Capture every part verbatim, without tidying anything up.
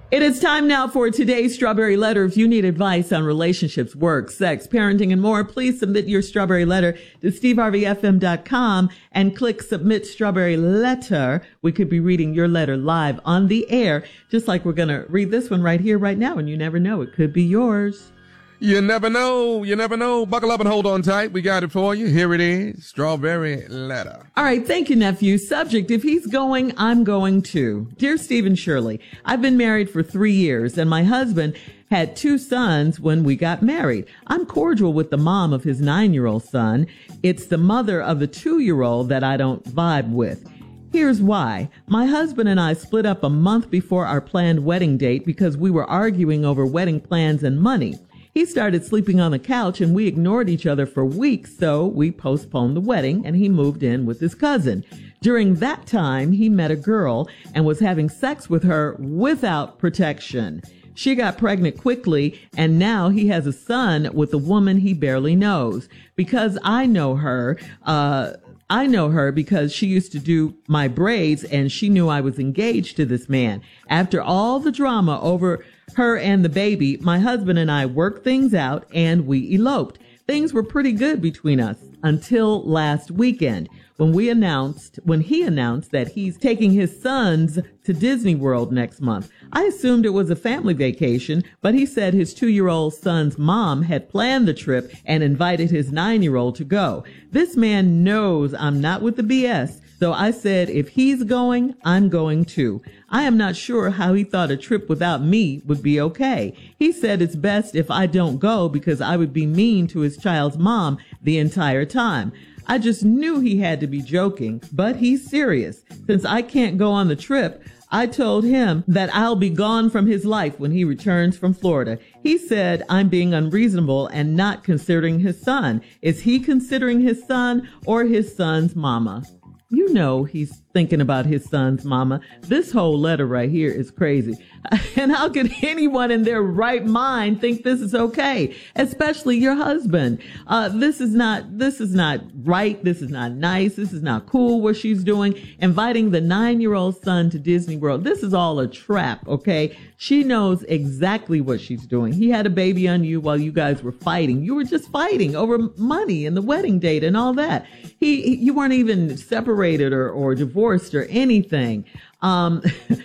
It is time now for today's Strawberry Letter. If you need advice on relationships, work, sex, parenting, and more, please submit your Strawberry Letter to steve harvey f m dot com and click Submit Strawberry Letter. We could be reading your letter live on the air, just like we're going to read this one right here, right now, and you never know. It could be yours. You never know. You never know. Buckle up and hold on tight. We got it for you. Here it is. Strawberry Letter. All right. Thank you, nephew. Subject: if he's going, I'm going too. Dear Stephen Shirley, I've been married for three years and my husband had two sons when we got married. I'm cordial with the mom of his nine-year-old son. It's the mother of the two-year-old that I don't vibe with. Here's why. My husband and I split up a month before our planned wedding date because we were arguing over wedding plans and money. He started sleeping on the couch and we ignored each other for weeks, so we postponed the wedding and he moved in with his cousin. During that time, he met a girl and was having sex with her without protection. She got pregnant quickly and now he has a son with a woman he barely knows. Because I know her, uh, I know her because she used to do my braids and she knew I was engaged to this man. After all the drama over her and the baby, my husband and I worked things out and we eloped. Things were pretty good between us until last weekend when we announced, when he announced that he's taking his sons to Disney World next month. I assumed it was a family vacation, but he said his two-year-old son's mom had planned the trip and invited his nine-year-old to go. This man knows I'm not with the B S. So I said, if he's going, I'm going too. I am not sure how he thought a trip without me would be okay. He said it's best if I don't go because I would be mean to his child's mom the entire time. I just knew he had to be joking, but he's serious. Since I can't go on the trip, I told him that I'll be gone from his life when he returns from Florida. He said I'm being unreasonable and not considering his son. Is he considering his son or his son's mama? You know he's thinking about his son's mama. This whole letter right here is crazy. And how could anyone in their right mind think this is okay? Especially your husband. Uh, this is not, this is not right. This is not nice. This is not cool what she's doing. Inviting the nine-year-old son to Disney World. This is all a trap, okay? She knows exactly what she's doing. He had a baby on you while you guys were fighting. You were just fighting over money and the wedding date and all that. He, he you weren't even separated or, or divorced or anything. Um,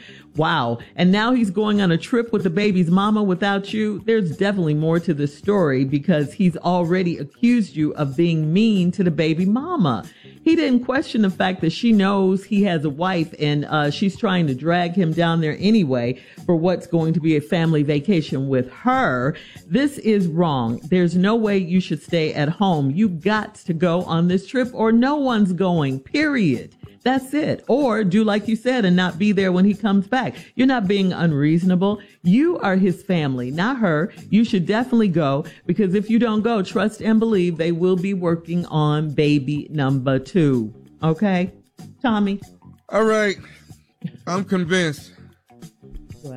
wow. And now he's going on a trip with the baby's mama without you. There's definitely more to the story because he's already accused you of being mean to the baby mama. He didn't question the fact that she knows he has a wife and uh, she's trying to drag him down there anyway for what's going to be a family vacation with her. This is wrong. There's no way you should stay at home. You got to go on this trip or no one's going, period. That's it. Or do like you said and not be there when he comes back. You're not being unreasonable. You are his family, not her. You should definitely go because if you don't go, trust and believe they will be working on baby number two. Okay? Tommy? All right. I'm convinced. What?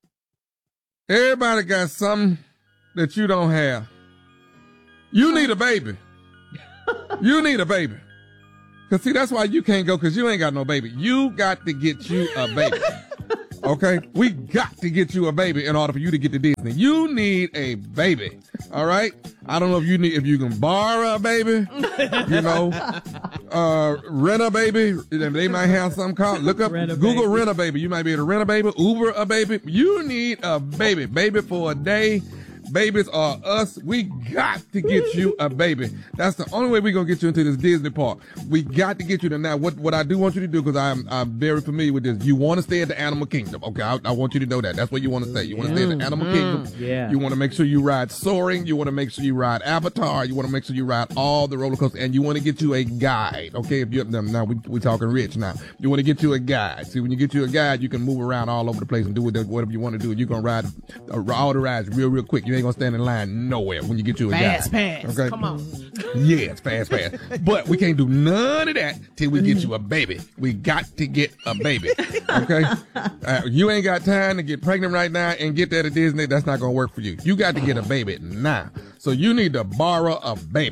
Everybody got something that you don't have. You need a baby. You need a baby. Cause see, that's why you can't go, cause you ain't got no baby. You got to get you a baby. Okay? We got to get you a baby in order for you to get to Disney. You need a baby. All right? I don't know if you need, if you can borrow a baby, you know, uh, rent a baby. They might have something called, look up, Rent a Google baby. rent a baby. You might be able to rent a baby, Uber a baby. You need a baby. Baby for a day. Babies are us. We got to get you a baby. That's the only way we're going to get you into this Disney park. We got to get you to now. What, what I do want you to do, because I'm, I'm very familiar with this. You want to stay at the Animal Kingdom. Okay. I, I want you to know that. That's what you want to stay. You want to stay at the Animal Kingdom. Yeah. You want to make sure you ride Soaring. You want to make sure you ride Avatar. You want to make sure you ride all the roller coasters, and you want to get you a guide. Okay. If you now we, we talking rich now. You want to get you a guide. See, when you get you a guide, you can move around all over the place and do whatever you want to do. You're going to ride uh, all the rides real, real quick. You ain't going to stand in line nowhere when you get you a fast guide. pass. Okay? Come on. Yes, fast pass. But we can't do none of that till we get you a baby. We got to get a baby. Okay? Uh, you ain't got time to get pregnant right now and get there to Disney. That's not going to work for you. You got to get a baby now. So you need to borrow a baby.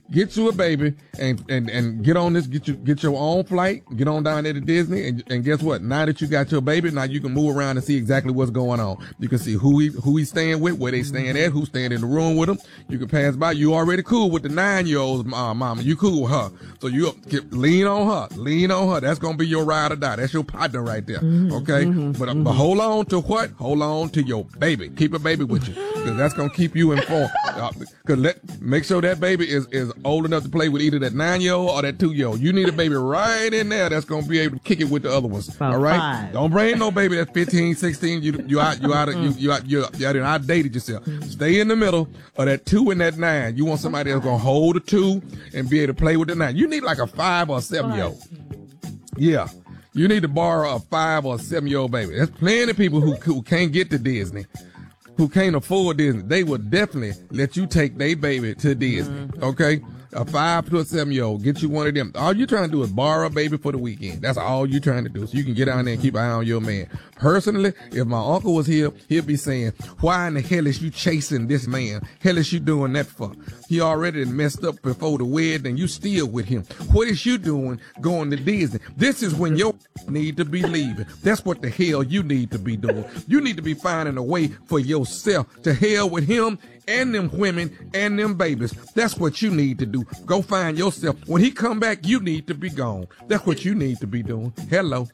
get you a baby and, and, and get on this, get you, get your own flight, get on down there to Disney. And, and guess what? Now that you got your baby, now you can move around and see exactly what's going on. You can see who he, who he's staying with, where they staying at, who's staying in the room with him. You can pass by. You already cool with the nine year old's uh, mama. You cool with her. So you get, lean on her, lean on her. That's going to be your ride or die. That's your partner right there. Mm-hmm, okay. Mm-hmm, but, mm-hmm. but hold on to what? Hold on to your baby. Keep a baby with you. Cause that's going to keep you informed. Uh, Cause let, make sure that baby is, is old enough to play with either that nine year old or that two year old. You need a baby right in there that's going to be able to kick it with the other ones. About all right. Five. Don't bring no baby that's fifteen, sixteen. You, you out, you out, you, you out, you out, you out, outdated yourself. Stay in the middle of that two and that nine. You want somebody that's going to hold the two and be able to play with the nine. You need like a five or a seven year old. Yeah. You need to borrow a five or a seven year old baby. There's plenty of people who, who can't get to Disney, who can't afford Disney. They will definitely let you take their baby to Disney. Mm-hmm. Okay? A five to a seven year old, get you one of them. All you're trying to do is borrow a baby for the weekend. That's all you're trying to do. So you can get down there and keep an eye on your man. Personally, if my uncle was here, he'd be saying, why in the hell is you chasing this man? Hell is you doing that for? He already messed up before the wedding and you still with him. What is you doing going to Disney? This is when your need to be leaving. That's what the hell you need to be doing. You need to be finding a way for yourself. To hell with him and them women and them babies. That's what you need to do. Go find yourself. When he come back, you need to be gone. That's what you need to be doing. Hello.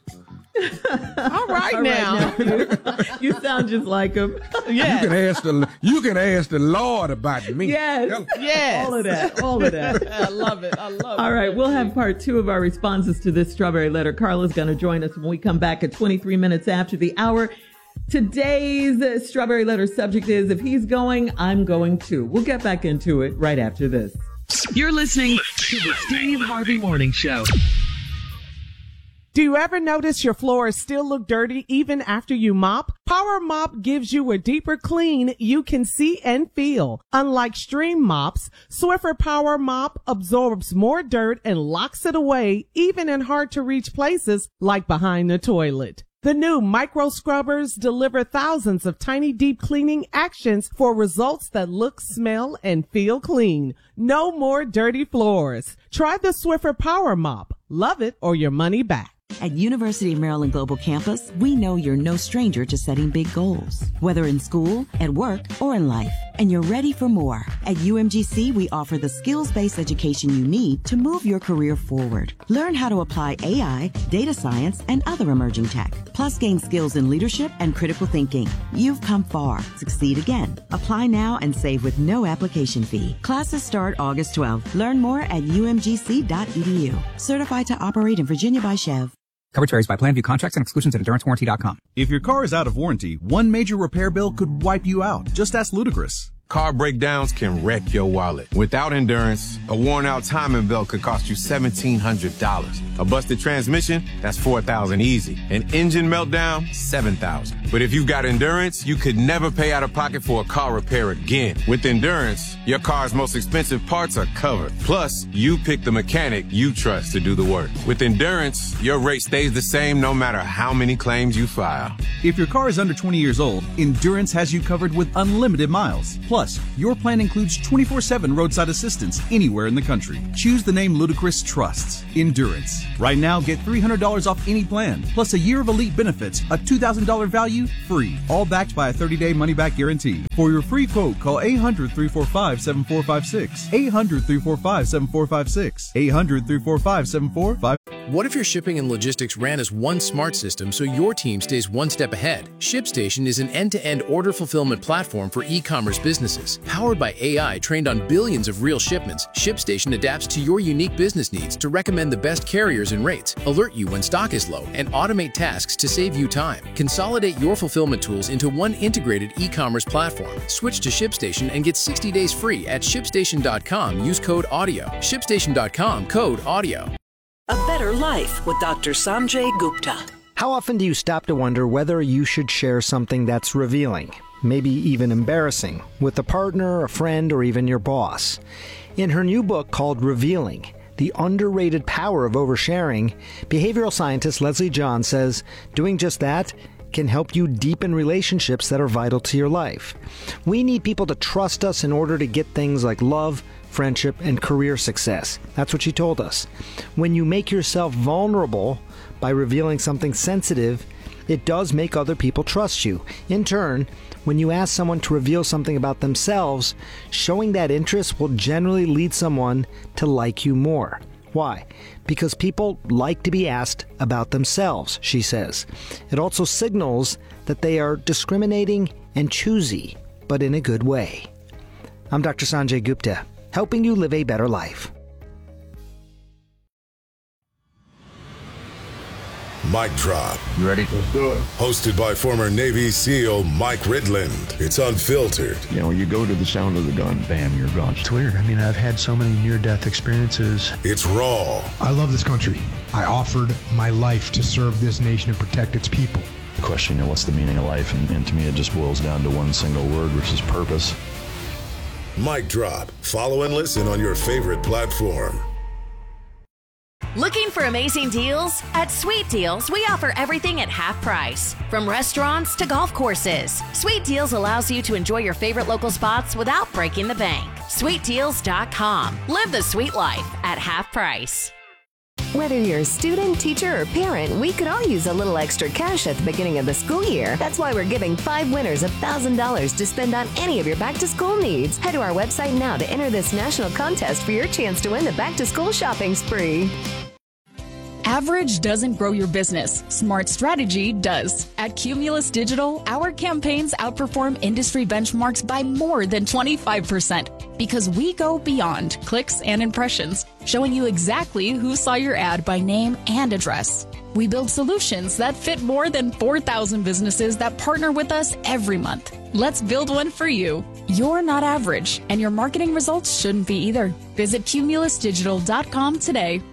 All right, All now. Right now. You sound just like him. Yeah. You can ask the you can ask the Lord about me. Yes. Yes. All of that. All of that. I love it. I love it. All right. We'll have part two of our responses to this strawberry letter. Carla's going to join us when we come back at twenty-three minutes after the hour. Today's strawberry letter subject is, if he's going, I'm going too. We'll get back into it right after this. You're listening to the Steve Harvey Morning Show. Do you ever notice your floors still look dirty even after you mop? Power Mop gives you a deeper clean you can see and feel. Unlike stream mops, Swiffer Power Mop absorbs more dirt and locks it away, even in hard-to-reach places like behind the toilet. The new micro scrubbers deliver thousands of tiny deep cleaning actions for results that look, smell, and feel clean. No more dirty floors. Try the Swiffer Power Mop. Love it or your money back. At University of Maryland Global Campus, we know you're no stranger to setting big goals, whether in school, at work, or in life, and you're ready for more. At U M G C, we offer the skills-based education you need to move your career forward. Learn how to apply A I, data science, and other emerging tech, plus gain skills in leadership and critical thinking. You've come far. Succeed again. Apply now and save with no application fee. Classes start August twelfth. Learn more at U M G C dot E D U. Certified to operate in Virginia by Chev. Coverage varies by plan. View contracts and exclusions at endurance warranty dot com. If your car is out of warranty, one major repair bill could wipe you out. Just ask Ludacris. Car breakdowns can wreck your wallet. Without Endurance, a worn-out timing belt could cost you seventeen hundred dollars. A busted transmission, that's four thousand dollars easy. An engine meltdown, seven thousand dollars. But if you've got Endurance, you could never pay out of pocket for a car repair again. With Endurance, your car's most expensive parts are covered. Plus, you pick the mechanic you trust to do the work. With Endurance, your rate stays the same no matter how many claims you file. If your car is under twenty years old, Endurance has you covered with unlimited miles. Plus, your plan includes twenty-four seven roadside assistance anywhere in the country. Choose the name Ludacris trusts, Endurance. Right now, get three hundred dollars off any plan, plus a year of elite benefits, a two thousand dollars value, free. All backed by a thirty-day money-back guarantee. For your free quote, call eight hundred, three four five, seven four five six. eight hundred, three four five, seven four five six. eight hundred, three four five, seven four five six. What if your shipping and logistics ran as one smart system so your team stays one step ahead? ShipStation is an end-to-end order fulfillment platform for e-commerce businesses. Powered by A I trained on billions of real shipments, ShipStation adapts to your unique business needs to recommend the best carriers and rates, alert you when stock is low, and automate tasks to save you time. Consolidate your fulfillment tools into one integrated e-commerce platform. Switch to ShipStation and get sixty days free at ShipStation dot com. Use code AUDIO. ShipStation dot com, code AUDIO. A Better Life with Doctor Sanjay Gupta. How often do you stop to wonder whether you should share something that's revealing, maybe even embarrassing, with a partner, a friend, or even your boss? In her new book called Revealing, The Underrated Power of Oversharing, behavioral scientist Leslie John says doing just that can help you deepen relationships that are vital to your life. We need people to trust us in order to get things like love, friendship, and career success. That's what she told us. When you make yourself vulnerable by revealing something sensitive, it does make other people trust you. In turn, when you ask someone to reveal something about themselves, showing that interest will generally lead someone to like you more. Why? Because people like to be asked about themselves, she says. It also signals that they are discriminating and choosy, but in a good way. I'm Doctor Sanjay Gupta, helping you live a better life. Mic Drop. You ready? Let's do it. Hosted by former Navy SEAL Mike Ridland. It's unfiltered. You know, you go to the sound of the gun, bam, you're gone. It's weird. I mean, I've had so many near-death experiences. It's raw. I love this country. I offered my life to serve this nation and protect its people. The question, you know, what's the meaning of life? And, and to me, it just boils down to one single word, which is purpose. Mic Drop. Follow and listen on your favorite platform. Looking for amazing deals? At Sweet Deals, we offer everything at half price. From restaurants to golf courses, Sweet Deals allows you to enjoy your favorite local spots without breaking the bank. sweet deals dot com. Live the sweet life at half price. Whether you're a student, teacher, or parent, we could all use a little extra cash at the beginning of the school year. That's why we're giving five winners one thousand dollars to spend on any of your back-to-school needs. Head to our website now to enter this national contest for your chance to win the back-to-school shopping spree. Average doesn't grow your business. Smart strategy does. At Cumulus Digital, our campaigns outperform industry benchmarks by more than twenty-five percent because we go beyond clicks and impressions, showing you exactly who saw your ad by name and address. We build solutions that fit more than four thousand businesses that partner with us every month. Let's build one for you. You're not average, and your marketing results shouldn't be either. Visit cumulus digital dot com today.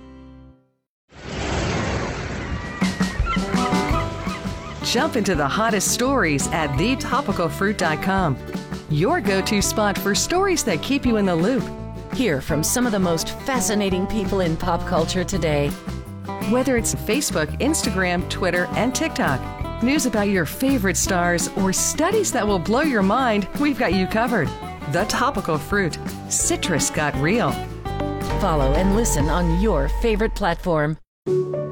Jump into the hottest stories at the topical fruit dot com. Your go-to spot for stories that keep you in the loop. Hear from some of the most fascinating people in pop culture today. Whether it's Facebook, Instagram, Twitter, and TikTok, news about your favorite stars, or studies that will blow your mind, we've got you covered. The Topical Fruit. Citrus got real. Follow and listen on your favorite platform.